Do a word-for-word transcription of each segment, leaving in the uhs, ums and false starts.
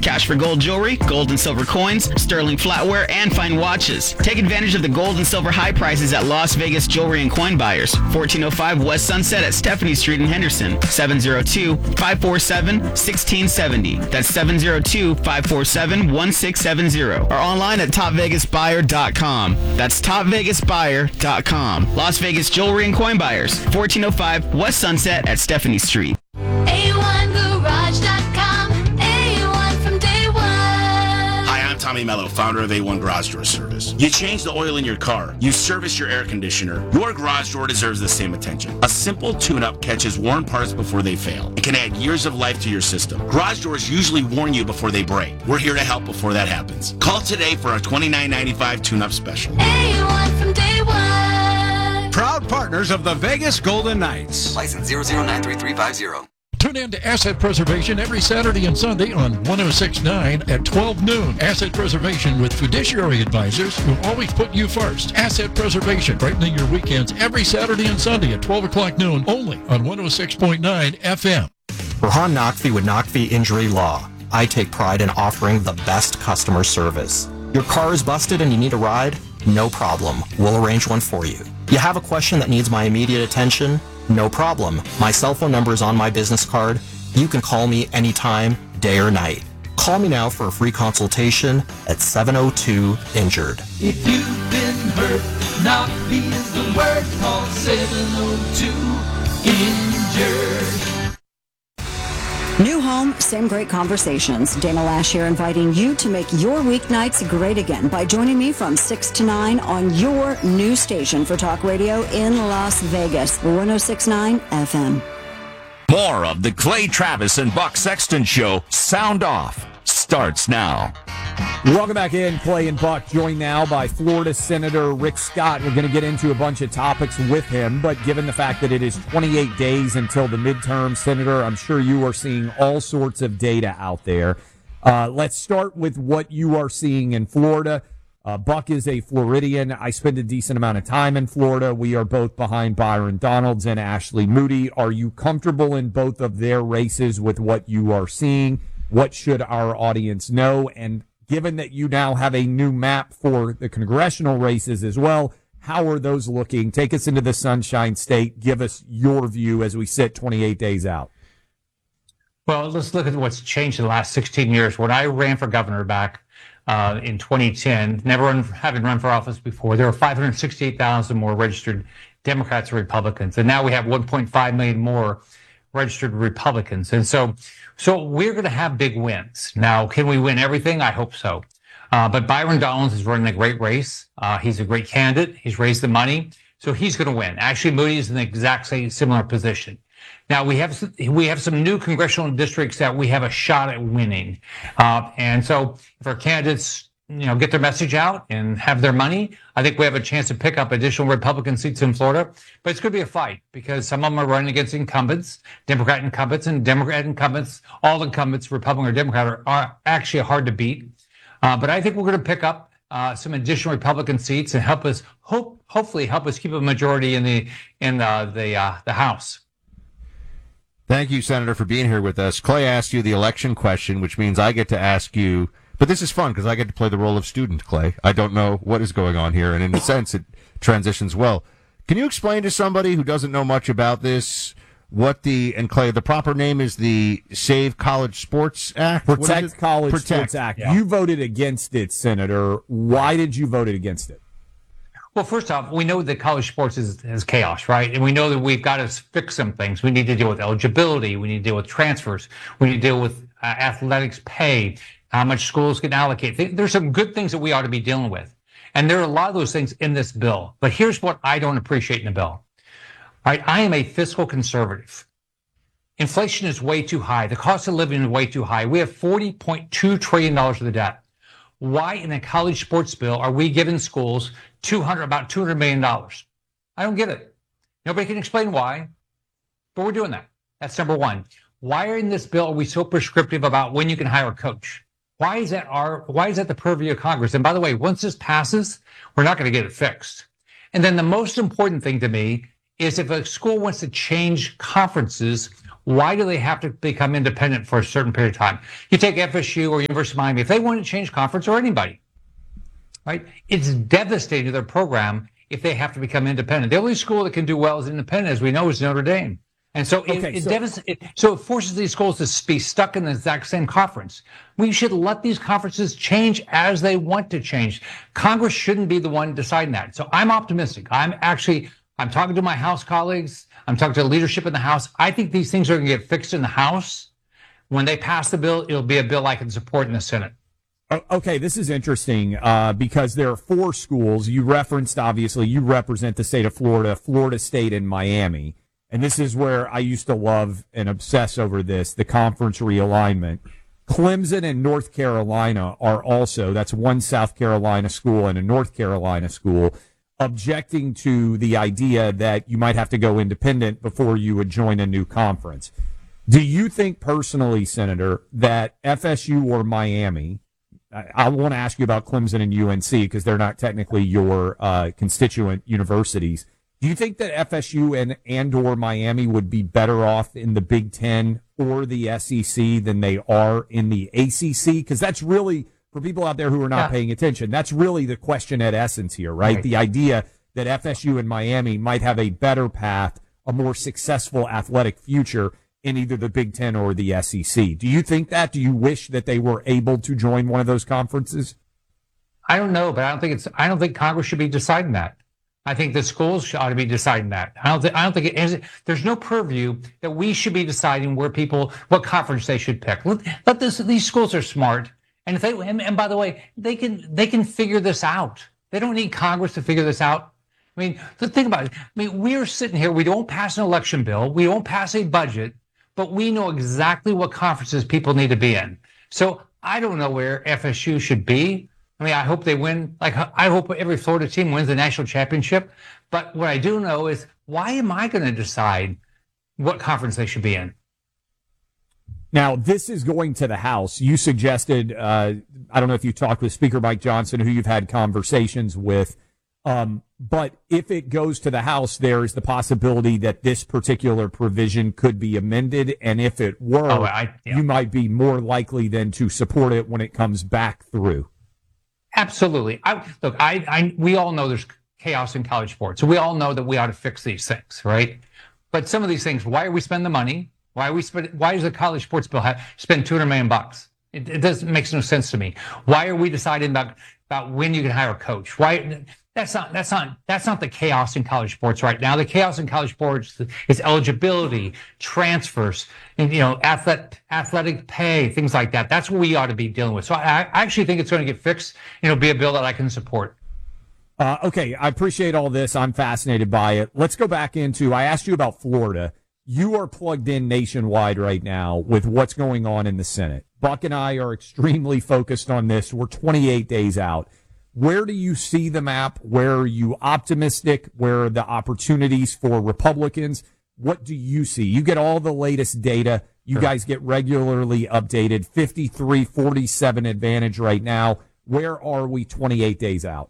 Cash for gold jewelry, gold and silver coins, sterling flatware, and fine watches. Take advantage of the gold and silver high prices at Las Vegas Jewelry and Coin Buyers. fourteen oh five West Sunset at Stephanie Street in Henderson. seven oh two, five four seven, one six seven oh. That's seven oh two, five four seven, one six seven oh. Or online at top vegas buyer dot com. That's top vegas buyer dot com. Las Vegas Jewelry and Coin Buyers. fourteen oh five West Sunset at Stephanie Street. A one garage dot com. A one from day one. Hi, I'm Tommy Mello, founder of A one Garage Door Service. You change the oil in your car. You service your air conditioner. Your garage door deserves the same attention. A simple tune-up catches worn parts before they fail. It can add years of life to your system. Garage doors usually warn you before they break. We're here to help before that happens. Call today for our twenty-nine ninety-five tune-up special. A one from day one. Proud partners of the Vegas Golden Knights. License zero zero nine three three five zero. Tune in to Asset Preservation every Saturday and Sunday on one oh six point nine at twelve noon. Asset Preservation with fiduciary advisors who always put you first. Asset Preservation, brightening your weekends every Saturday and Sunday at twelve o'clock noon, only on one oh six point nine F M. Rahan Naqvi with Naqvi Injury Law. I take pride in offering the best customer service. Your car is busted and you need a ride? No problem. We'll arrange one for you. You have a question that needs my immediate attention? No problem. My cell phone number is on my business card. You can call me anytime, day or night. Call me now for a free consultation at seven oh two injured. If you've been hurt, Naqvi is the word. Call seven oh two injured. New home, same great conversations. Dana Lash here, inviting you to make your weeknights great again by joining me from six to nine on your new station for talk radio in Las Vegas, one oh six point nine F M. More of the Clay Travis and Buck Sexton Show, Sound Off, starts now. Welcome back in. Clay and Buck, joined now by Florida Senator Rick Scott. We're going to get into a bunch of topics with him, but given the fact that it is twenty-eight days until the midterm, Senator, I'm sure you are seeing all sorts of data out there. Uh, let's start with what you are seeing in Florida. Uh, Buck is a Floridian. I spend a decent amount of time in Florida. We are both behind Byron Donalds and Ashley Moody. Are you comfortable in both of their races with what you are seeing? What should our audience know? And given that you now have a new map for the congressional races as well, how are those looking? Take us into the Sunshine State. Give us your view as we sit twenty-eight days out. Well, let's look at what's changed in the last sixteen years. When I ran for governor back uh, in twenty ten, never run, having run for office before, there were five hundred sixty-eight thousand more registered Democrats and Republicans. And now we have one point five million more registered Republicans. And so So we're going to have big wins. Now, can we win everything? I hope so. Uh, but Byron Donalds is running a great race. Uh, he's a great candidate. He's raised the money. So he's going to win. Actually, Moody is in the exact same similar position. Now, we have some, we have some new congressional districts that we have a shot at winning. Uh, and so if our candidates, you know, get their message out and have their money, I think we have a chance to pick up additional Republican seats in Florida. But it's going to be a fight because some of them are running against incumbents, Democrat incumbents, and Democrat incumbents, all incumbents, Republican or Democrat, are, are actually hard to beat. Uh, but I think we're going to pick up uh, some additional Republican seats and help us, hope, hopefully help us keep a majority in the in the the, uh, the House. Thank you, Senator, for being here with us. Clay asked you the election question, which means I get to ask you. But this is fun because I get to play the role of student, Clay. I don't know what is going on here, and in a sense, it transitions well. Can you explain to somebody who doesn't know much about this what the, and Clay, the proper name is the Save College Sports Act? Protect College Protect. Sports Act. Yeah. You voted against it, Senator. Why did you vote against it? Well, first off, we know that college sports is, is chaos, right? And we know that we've got to fix some things. We need to deal with eligibility. We need to deal with transfers. We need to deal with uh, athletics pay, how much schools can allocate. There's some good things that we ought to be dealing with. And there are a lot of those things in this bill. But here's what I don't appreciate in the bill. All right, I am a fiscal conservative. Inflation is way too high. The cost of living is way too high. We have forty point two trillion dollars of the debt. Why in a college sports bill are we giving schools two hundred, about two hundred million dollars? I don't get it. Nobody can explain why, but we're doing that. That's number one. Why in this bill are we so prescriptive about when you can hire a coach? Why is that our, why is that the purview of Congress? And by the way, once this passes, we're not going to get it fixed. And then the most important thing to me is if a school wants to change conferences, Why do they have to become independent for a certain period of time? You take F S U or University of Miami, if they want to change conference, or anybody, right? It's devastating to their program if they have to become independent. The only school that can do well as independent, as we know, is Notre Dame. And so it, Okay, it, so- devast- it, so it forces these schools to be stuck in the exact same conference. We should let these conferences change as they want to change. Congress shouldn't be the one deciding that. So I'm optimistic. I'm actually, I'm talking to my House colleagues. I'm talking to the leadership in the House. I think these things are going to get fixed in the House. When they pass the bill, it'll be a bill I can support in the Senate. O- Okay, this is interesting uh, because there are four schools. You referenced, obviously, you represent the state of Florida, Florida State and Miami. And this is where I used to love and obsess over this, the conference realignment. Clemson and North Carolina are also, that's one South Carolina school and a North Carolina school, objecting to the idea that you might have to go independent before you would join a new conference. Do you think personally, Senator, that F S U or Miami, I, I want to ask you about Clemson and U N C because they're not technically your uh, constituent universities. Do you think that F S U and, and or Miami would be better off in the Big Ten or the S E C than they are in the A C C? Because that's really, for people out there who are not Yeah. paying attention, that's really the question at essence here, right? Right. The idea that F S U and Miami might have a better path, a more successful athletic future in either the Big Ten or the S E C. Do you think that? Do you wish that they were able to join one of those conferences? I don't know, but I don't think it's, I don't think Congress should be deciding that. I think the schools ought to be deciding that. I don't think, I don't think it is, there's no purview that we should be deciding where people, what conference they should pick. Let, let this, these schools are smart. And if they, and, and by the way, they can, they can figure this out. They don't need Congress to figure this out. I mean, th- think about it. I mean, we're sitting here, we don't pass an election bill, we don't pass a budget, but we know exactly what conferences people need to be in. So I don't know where F S U should be. I mean, I hope they win. Like, I hope every Florida team wins the national championship. But what I do know is, why am I going to decide what conference they should be in? Now, this is going to the House. You suggested, uh, I don't know if you talked with Speaker Mike Johnson, who you've had conversations with, um, but if it goes to the House, there is the possibility that this particular provision could be amended. And if it were, Oh, I- yeah. you might be more likely than to support it when it comes back through. Absolutely. I, look, I, I, we all know there's chaos in college sports. So we all know that we ought to fix these things, right? But some of these things, why are we spending the money? Why are we spend, Why does the college sports bill have, spend two hundred million bucks? It, it doesn't makes no sense to me. Why are we deciding about about when you can hire a coach? Why? That's not that's not that's not the chaos in college sports right now. The chaos in college sports is eligibility, transfers, and you know, athletic athletic pay, things like that. That's what we ought to be dealing with. So I, I actually think it's going to get fixed. And it'll be a bill that I can support. Uh, okay, I appreciate all this. I'm fascinated by it. Let's go back into, I asked you about Florida. You are plugged in nationwide right now with what's going on in the Senate. Buck and I are extremely focused on this. We're twenty-eight days out. Where do you see the map? Where are you optimistic? Where are the opportunities for Republicans? What do you see? You get all the latest data. You Sure. guys get regularly updated. fifty-three forty-seven advantage right now. Where are we twenty-eight days out?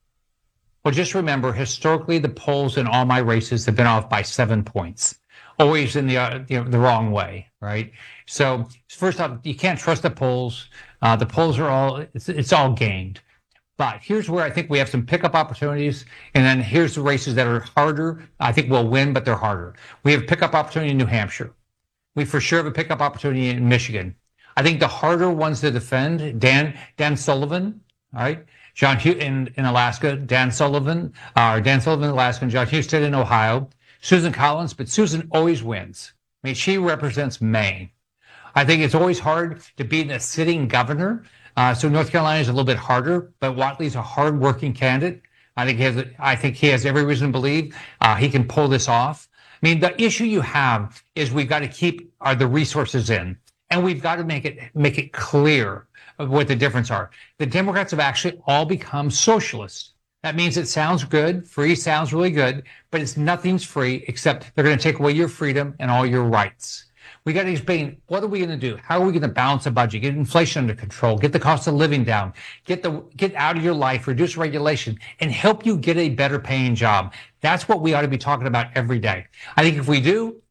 Well, just remember, historically, the polls in all my races have been off by seven points. Always in the uh, you know, the wrong way, right? So first off, you can't trust the polls. Uh, the polls are all it's, it's all gamed. But here's where I think we have some pickup opportunities, and then here's the races that are harder. I think we'll win, but they're harder. We have a pickup opportunity in New Hampshire. We for sure have a pickup opportunity in Michigan. I think the harder ones to defend, Dan Dan Sullivan, all right, John Hugh in, in Alaska, Dan Sullivan, uh, or Dan Sullivan in Alaska, and John Husted in Ohio. Susan Collins, but Susan always wins. I mean, she represents Maine. I think it's always hard to beat a sitting governor. Uh, so North Carolina is a little bit harder, but Whatley's a hard-working candidate. I think he has. I think he has every reason to believe uh, he can pull this off. I mean, the issue you have is we've got to keep are the resources in, and we've got to make it make it clear of what the difference are. The Democrats have actually all become socialists. That means it sounds good. Free sounds really good, but it's nothing's free except they're going to take away your freedom and all your rights. We got to explain, what are we going to do? How are we going to balance a budget, get inflation under control, get the cost of living down, get the get out of your life, reduce regulation, and help you get a better paying job. That's what we ought to be talking about every day. I think if we do,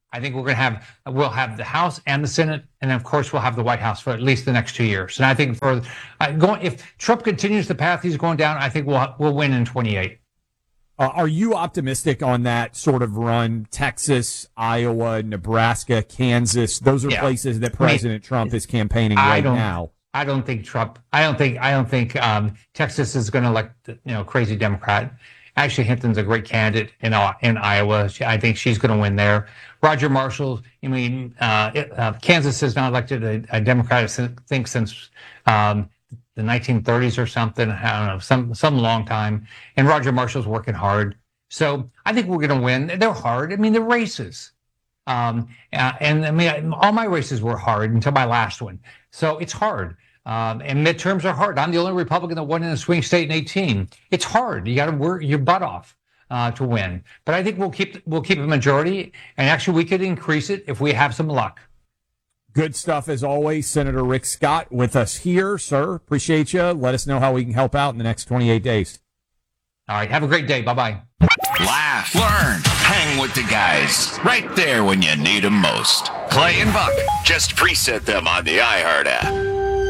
I think we're going to have, we'll have the House and the Senate, and of course we'll have the White House for at least the next two years. And I think for uh, going, if Trump continues the path he's going down, I think we'll we'll win in twenty-eight. Uh, are you optimistic on that sort of run? Texas, Iowa, Nebraska, Kansas, those are Yeah. places that President I mean, Trump is campaigning I right don't, now. I don't think Trump. I don't think. I don't think um, Texas is going to elect, you know, crazy Democrat. Actually, Hinton's a great candidate in uh, in Iowa. She, I think she's going to win there. Roger Marshall. I mean, uh, it, uh, Kansas has not elected a, a Democrat, I think, since um, the nineteen thirties or something. I don't know, some some long time. And Roger Marshall's working hard. So I think we're going to win. They're hard. I mean, they're races. Um, uh, and I mean, all my races were hard until my last one. So it's hard. Um, and midterms are hard. I'm the only Republican that won in a swing state in eighteen. It's hard. You got to work your butt off uh, to win. But I think we'll keep we'll keep a majority, and actually we could increase it if we have some luck. Good stuff as always. Senator Rick Scott with us here, sir. Appreciate you. Let us know how we can help out in the next twenty-eight days. All right. Have a great day. Bye bye. Laugh, learn, hang with the guys. Right there when you need them most. Clay and Buck. Just preset them on the iHeart app.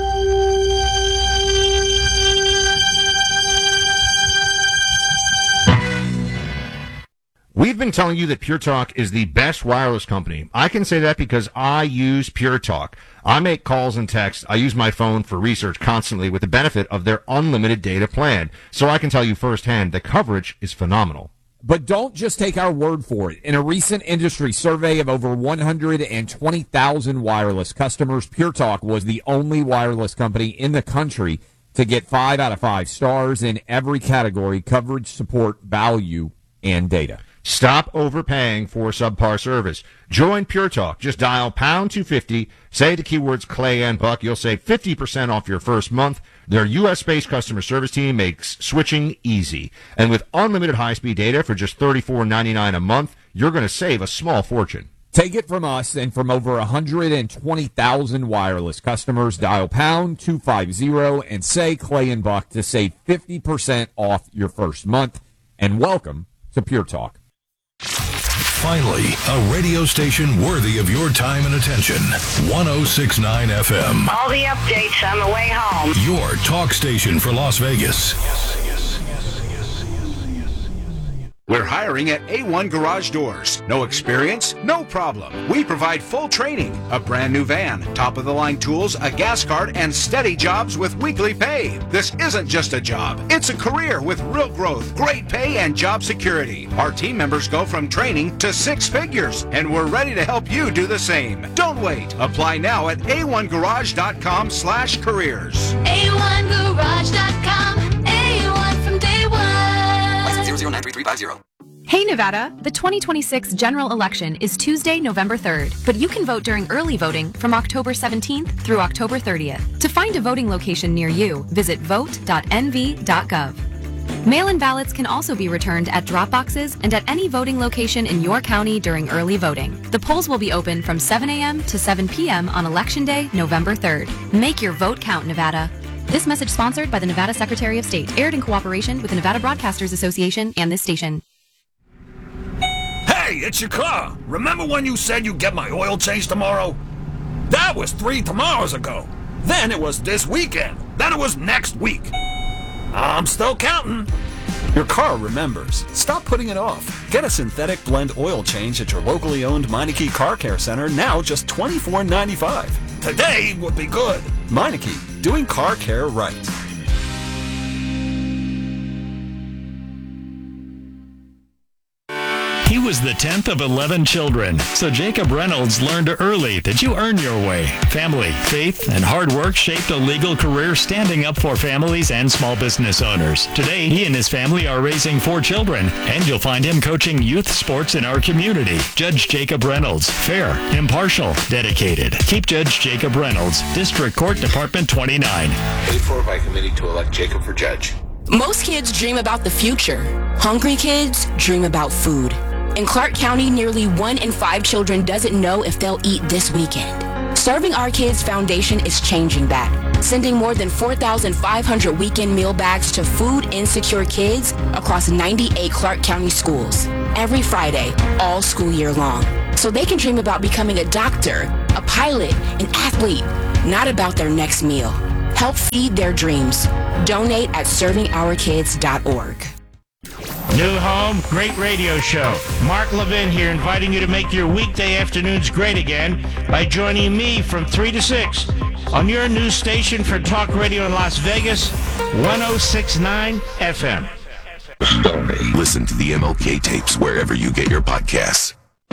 We've been telling you that Pure Talk is the best wireless company. I can say that because I use Pure Talk. I make calls and texts. I use my phone for research constantly with the benefit of their unlimited data plan. So I can tell you firsthand, the coverage is phenomenal. But don't just take our word for it. In a recent industry survey of over one hundred twenty thousand wireless customers, Pure Talk was the only wireless company in the country to get five out of five stars in every category: coverage, support, value, and data. Stop overpaying for subpar service. Join Pure Talk. Just dial pound two fifty, say the keywords Clay and Buck. You'll save fifty percent off your first month. Their U S-based customer service team makes switching easy. And with unlimited high-speed data for just thirty-four ninety-nine a month, you're going to save a small fortune. Take it from us and from over one hundred twenty thousand wireless customers. Dial pound two fifty and say Clay and Buck to save fifty percent off your first month. And welcome to Pure Talk. Finally, a radio station worthy of your time and attention. one oh six point nine F M. All the updates on the way home. Your talk station for Las Vegas. We're hiring at A one Garage Doors. No experience? No problem. We provide full training, a brand new van, top-of-the-line tools, a gas card, and steady jobs with weekly pay. This isn't just a job. It's a career with real growth, great pay, and job security. Our team members go from training to six figures, and we're ready to help you do the same. Don't wait. Apply now at A one garage dot com slash careers. A one garage dot com. A one from day one. License zero zero nine three three five zero. Hey Nevada, the twenty twenty-six general election is Tuesday, November third, but you can vote during early voting from October seventeenth through October thirtieth. To find a voting location near you, visit vote dot n v dot gov. Mail-in ballots can also be returned at drop boxes and at any voting location in your county during early voting. The polls will be open from seven a.m. to seven p.m. on Election Day, November third. Make your vote count, Nevada. This message sponsored by the Nevada Secretary of State, aired in cooperation with the Nevada Broadcasters Association and this station. Hey, it's your car. Remember when you said you'd get my oil change tomorrow? That was three tomorrows ago. Then it was this weekend. Then it was next week. I'm still counting. Your car remembers. Stop putting it off. Get a synthetic blend oil change at your locally owned Meineke Car Care Center, now just twenty-four ninety-five. Today would be good. Meineke, doing car care right. He was the tenth of eleven children, so Jacob Reynolds learned early that you earn your way. Family, faith, and hard work shaped a legal career standing up for families and small business owners. Today, he and his family are raising four children, and you'll find him coaching youth sports in our community. Judge Jacob Reynolds, fair, impartial, dedicated. Keep Judge Jacob Reynolds, District Court Department twenty-nine. Paid for by committee to elect Jacob for judge. Most kids dream about the future. Hungry kids dream about food. In Clark County, nearly one in five children doesn't know if they'll eat this weekend. Serving Our Kids Foundation is changing that, sending more than four thousand five hundred weekend meal bags to food-insecure kids across ninety-eight Clark County schools every Friday, all school year long. so they can dream about becoming a doctor, a pilot, an athlete, not about their next meal. Help feed their dreams. Donate at serving our kids dot org. New home, great radio show. Mark Levin here, inviting you to make your weekday afternoons great again by joining me from three to six on your news station for talk radio in Las Vegas, one oh six point nine F M. Listen to the M L K tapes wherever you get your podcasts.